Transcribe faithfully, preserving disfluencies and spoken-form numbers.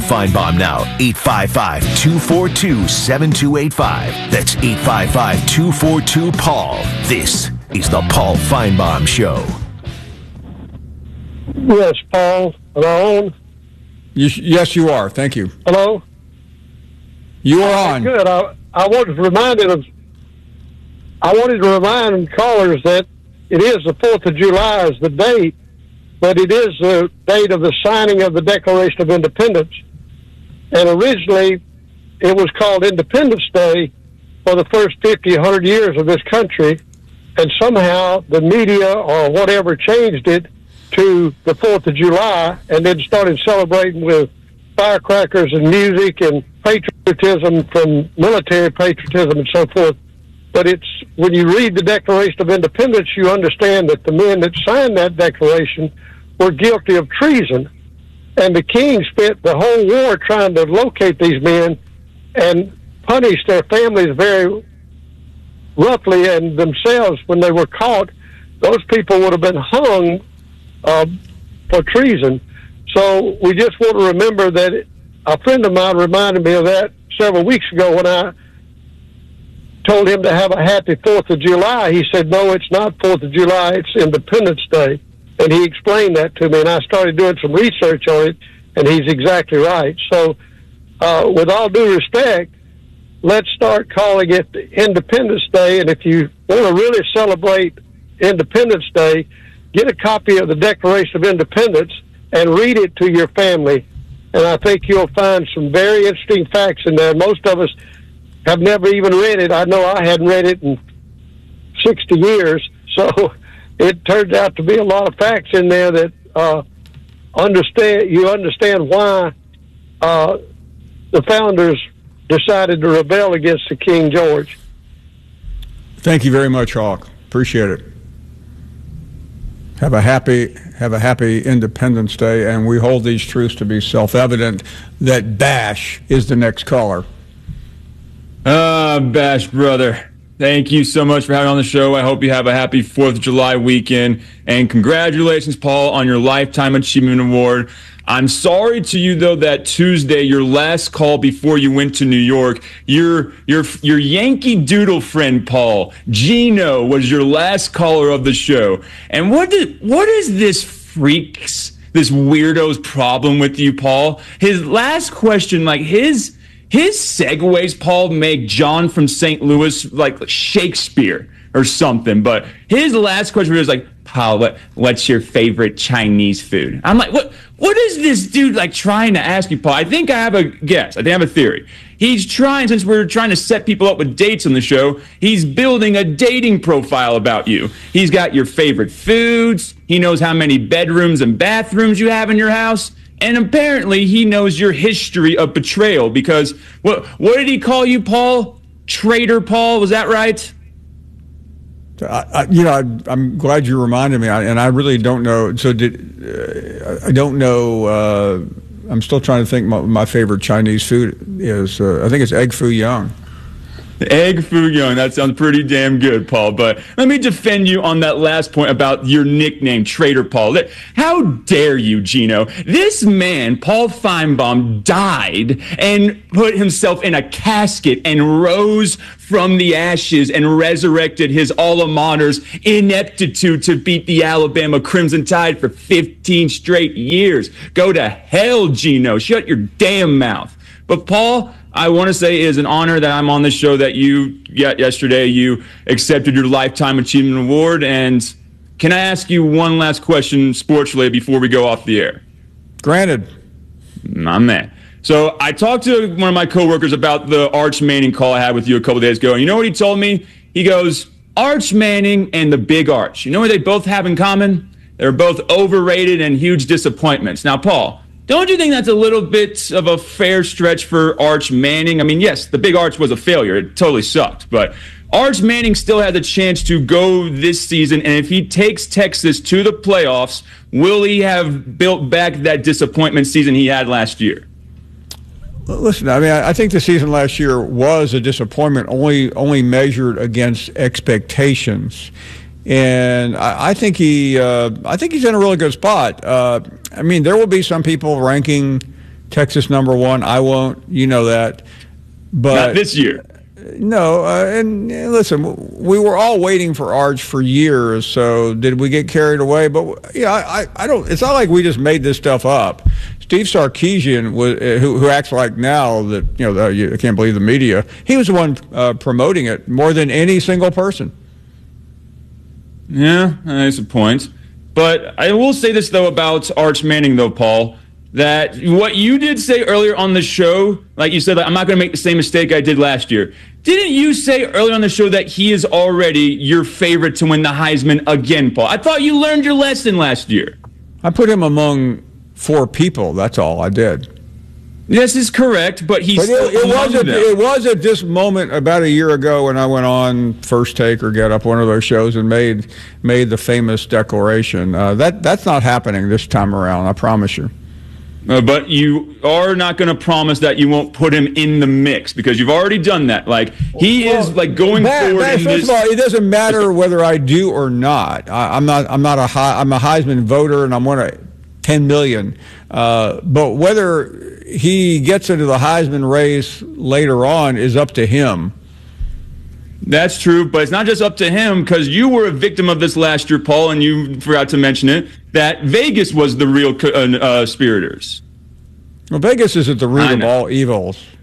Feinbaum now. eight five five, two four two, seven two eight five. That's eight five five, two four two, Paul. This is the Paul Feinbaum Show. Yes, Paul. Am I on? You, yes, you are. Thank you. Hello? You are on. Good. I, I wanted to remind of, I wanted to remind callers that it is the fourth of July is the date, but it is the date of the signing of the Declaration of Independence. And originally, it was called Independence Day for the first fifty, one hundred years of this country. And somehow the media or whatever changed it to the fourth of July and then started celebrating with firecrackers and music and patriotism from military patriotism and so forth. But it's when you read the Declaration of Independence, you understand that the men that signed that declaration were guilty of treason. And the king spent the whole war trying to locate these men and punish their families very roughly, and themselves, when they were caught, those people would have been hung uh, for treason. So we just want to remember that it, a friend of mine reminded me of that several weeks ago when I told him to have a happy fourth of July. He said, no, it's not fourth of July, it's Independence Day. And he explained that to me, and I started doing some research on it, and he's exactly right. So uh, with all due respect, let's start calling it Independence Day. And if you want to really celebrate Independence Day, get a copy of the Declaration of Independence and read it to your family. And I think you'll find some very interesting facts in there. Most of us have never even read it. I know I hadn't read it in sixty years. So it turns out to be a lot of facts in there that uh, understand. You understand why uh, the founders decided to rebel against the King George. Thank you very much, Hawk. Appreciate it. Have a happy, have a happy Independence Day, and we hold these truths to be self-evident that Bash is the next caller. Ah, uh, Bash, brother. Thank you so much for having me on the show. I hope you have a happy fourth of July weekend, and congratulations, Paul, on your Lifetime Achievement Award. I'm sorry to you, though, that Tuesday, your last call before you went to New York, your your your Yankee Doodle friend, Paul, Gino, was your last caller of the show. And what did, what is this freak's, this weirdo's problem with you, Paul? His last question, like his his segues, Paul, make John from Saint Louis like Shakespeare or something. But his last question was like, Paul, what, what's your favorite Chinese food? I'm like, what? What is this dude like trying to ask you, Paul? I think I have a guess. I think I have a theory. He's trying, since we're trying to set people up with dates on the show, he's building a dating profile about you. He's got your favorite foods. He knows how many bedrooms and bathrooms you have in your house. And apparently he knows your history of betrayal because, what, what did he call you, Paul? Traitor Paul, was that right? I, I, you know, I, I'm glad you reminded me, I, and I really don't know. So, did uh, I don't know? Uh, I'm still trying to think. My, my favorite Chinese food is, uh, I think it's egg foo young. Egg foo young. That sounds pretty damn good, Paul. But let me defend you on that last point about your nickname, Traitor Paul. How dare you, Gino? This man, Paul Feinbaum, died and put himself in a casket and rose from the ashes and resurrected his alma mater's ineptitude to beat the Alabama Crimson Tide for fifteen straight years. Go to hell, Gino. Shut your damn mouth. But Paul, I want to say it is an honor that I'm on the show that you, yeah, yesterday you accepted your Lifetime Achievement Award. And can I ask you one last question, sports-related, before we go off the air? Granted. My man. So I talked to one of my coworkers about the Arch Manning call I had with you a couple days ago. And you know what he told me? He goes, Arch Manning and the Big Arch. You know what they both have in common? They're both overrated and huge disappointments. Now, Paul, don't you think that's a little bit of a fair stretch for Arch Manning? I mean, yes, the Big Arch was a failure. It totally sucked. But Arch Manning still had the chance to go this season. And if he takes Texas to the playoffs, will he have built back that disappointment season he had last year? Listen, I mean, I think the season last year was a disappointment, only only measured against expectations. And I, I think he, uh, I think he's in a really good spot. Uh, I mean, there will be some people ranking Texas number one. I won't. You know that. But not this year. No, uh, and uh, listen, we were all waiting for Arch for years. So did we get carried away? But yeah, I, I don't. It's not like we just made this stuff up. Steve Sarkisian, was, uh, who, who acts like now that you know, the, you, I can't believe the media. He was the one uh, promoting it more than any single person. Yeah, that's a point. But I will say this though about Arch Manning, though, Paul. That what you did say earlier on the show, like you said, like, I'm not going to make the same mistake I did last year. Didn't you say earlier on the show that he is already your favorite to win the Heisman again, Paul? I thought you learned your lesson last year. I put him among four people. That's all I did. This is correct, but he's but still it, it was at, them. it was at this moment about a year ago when I went on First Take or Get Up, one of those shows, and made made the famous declaration. Uh, that that's not happening this time around. I promise you. Uh, but you are not going to promise that you won't put him in the mix because you've already done that. Like he well, is like going Matt, forward. Matt, in first this- of all, it doesn't matter whether I do or not. I, I'm not. I'm not a. high, I'm a Heisman voter, and I'm one of ten million. Uh, but whether he gets into the Heisman race later on is up to him. That's true, but it's not just up to him because you were a victim of this last year, Paul, and you forgot to mention it, that Vegas was the real uh, uh, spiriters. Well, Vegas is at the root of all evils.